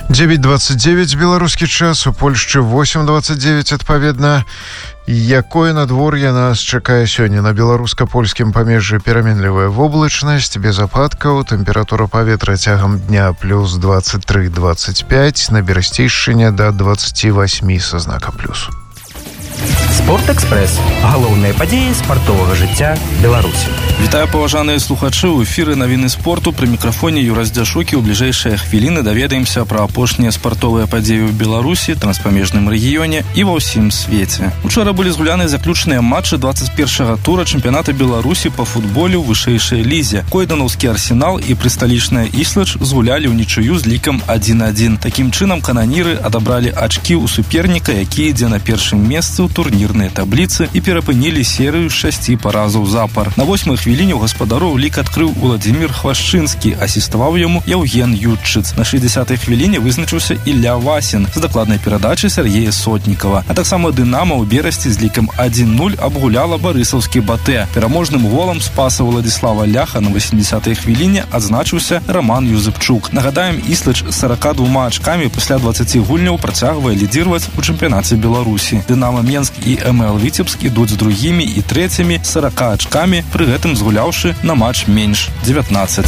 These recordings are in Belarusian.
9:29 беларускі час, у Польшчы 8:29 адпаведна. Якое надвор'е нас чакае сёння? На беларуска-польскім памежжы пераменлівая воблачнасць, без ападкаў, тэмпература паветра цягам дня плюс 23-25, на Берасцейшчыне да 28 са знакам плюс. Спортэкспрэс. Галоўныя падзеі спартовага жыцця Беларусі. Вітаю, паважаныя слухачы, у эфіры навіны спорту, пры мікрафоне Юрас Дзяшукі. У бліжэйшыя хвіліны даведаемся пра апошнія спартовыя падзеі ў Беларусі, транспамежным рэгіёне і ва ўсім свеце. Учора былі згуляны заключныя матчы 21-го тура чэмпіяната Беларусі па футболе ў вышэйшай лізе. Койданаўскі Арсенал і прысталічная Іслач згулялі ўнічыю з лікам 1-1. Такім чынам кананіры адабралі ачкі ў суперніка, які ідзе на першым месцы ў турнірнай табліцы і перапынілі серыю 6 паразаў запар. На 8-й хвіліне ў гаспадароў лік адкрыў Уладзімір Хвашчынскі, асіставаў яму Яўген Ютчыц. На 60-й хвіліне вызначыўся Ілля Васін з дакладнай перадачы Сергея Сотнікава. А таксама Дынамо ў Берасці з лікам 1-0 абгуляла барысаўскі Батэ. Пераможным голам спаса Владзіслава Ляха на 80-й хвіліне адзначыўся Роман Юзыпчук. Нагадаем, Іслач з 42 ачкамі пасля 20 гульняў працягвае лідзірваць у чэмпіянаце Беларусі. Дынамо Менск і МЛ Віцебск ідуць з другімі і трэцямі 40 ачкамі, пры гэтым згуляўшы на матч менш 19.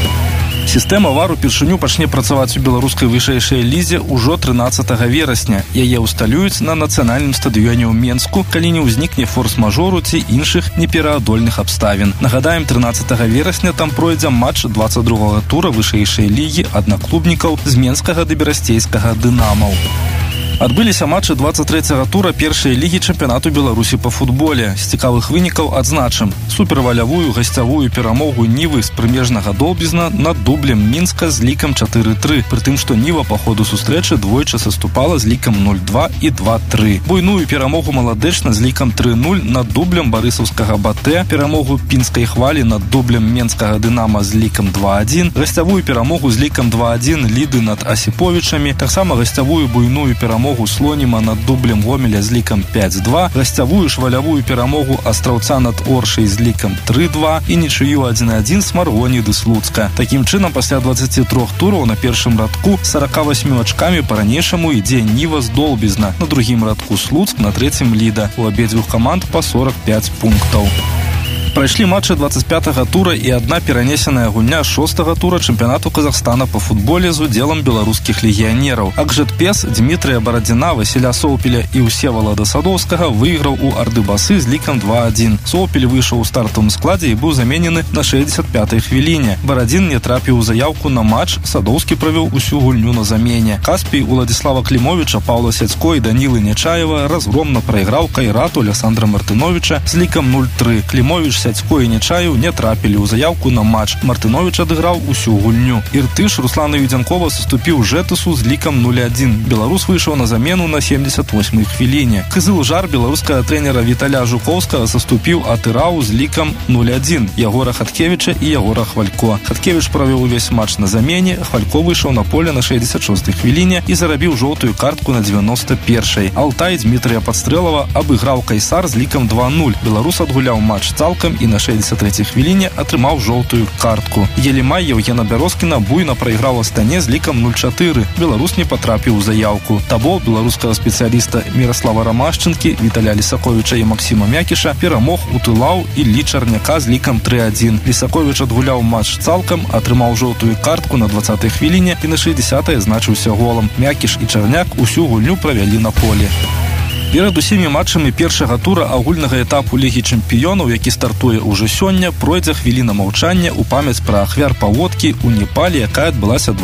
Сістэма ВАР упершыню пачне працаваць у беларускай вышэйшай лізе ўжо 13 верасня. Яе ўсталююць на нацыянальным стадыёне ў Менску, калі не ўзнікне форс-мажору ці іншых непераадольных абставін. Нагадаем, 13 верасня там пройдзе матч 22-го тура вышэйшай лігі аднаклубнікаў з менскага да берасцейскага Дынамаў. Адбыліся матчы 23-го тура першай лігі чэмпіянату Беларусі па футболе. З цікавых вынікаў адзначым супервалявую гасцявую перамогу Нівы з прымежнага Долбізна над дублем Мінска з лікам 4-3, пры тым, што Ніва па ходу сустрэчы двойчы саступала з лікам 0-2 і 2-3. Буйную перамогу Маладэчна з лікам 3-0 над дублем барысаўскага Батэ, перамогу Пінскай Хвалі над дублем Менскага Дынама з лікам 2-1, гасцявую перамогу з лікам 2-1 Ліды над Асіповічамі, таксама гасцявую буйную перамогу Слоніма над дублем Гомеля з лікам 5-2, гасцявую швалявую перамогу Астраўца над Оршай з лікам 3-2 і нічыю 1-1 Смаргоніды Слуцка. Такім чынам, пасля 23 тураў на першым радку 48 ачкамі па-ранейшаму ідзе Ніва з Долбізна, на другім радку Слуцк, на трэцім Ліда. У абедзвюх каманд па 45 пунктаў. Прайшлі матчы 25-го тура і адна перанесеная гульня 6-го тура чэмпіянату Казахстана па футболе з удзелам беларускіх легіянераў. Акжэтпес Дмітрыя Барадзіна, Васіля Соўпеля і Усевалада Садоўскага выйграў у Ардыбасы з лікам 2-1. Соўпель выйшаў у стартавым складзе і быў заменены на 65-й хвіліне. Барадзін не трапіў у заяўку на матч, Садоўскі правёў усю гульню на замене. Каспій Уладзіслава Клімовіча, Паўла Сяцько і Данілы Нечаева разгромна прайграў Кайрату Александра Мартыновіча з лікам 0-3. Клімовіч, Сяцько і Нечаеў не трапілі ў заяўку на матч. Мартыновіч адыграў усю гульню. Іртыш Руслана Юдзянкова саступіў Жэтысу з лікам 0-1. Беларус выйшаў на замену на 78-й хвіліне. Кызыл жар беларускага трэнера Віталя Жукоўскага саступіў Атырау з лікам 0-1. Ягора Хаткевіча і Ягора Хвалько. Хаткевіч правёў увесь матч на замене, Хвалько выйшаў на поле на 66-й хвіліне і зарабіў жоўтую картку на 91-й. Алтай Дмітрыя Падстрэлава абыграў Кайсар з лікам 2-0. Беларус адгуляў матч цалкам і на 63-й хвіліне атрымаў жоўтую картку. Елімай Яўгена Бяроскіна буйна прайграў Астане з лікам 0-4. Беларус не патрапіў у заяўку. Табол беларускага спецыяліста Міраслава Рамашчынкі, Віталя Лісаковіча і Максіма Мякіша перамог у Тылаў і Іллі Чарняка з лікам 3-1. Лісаковіч адгуляў матч цалкам, атрымаў жоўтую картку на 20-й хвіліне і на 60-й значыўся голам. Мякіш і Чарняк усю гульню правялі на поле. Перад усімі матчамі першага тура агульнага этапу Лігі чэмпіёнаў, які стартуе ўжо сёння, пройдзе хвіліна маўчання ў памяць пра ахвяр паводкі ў Непале, якая адбылася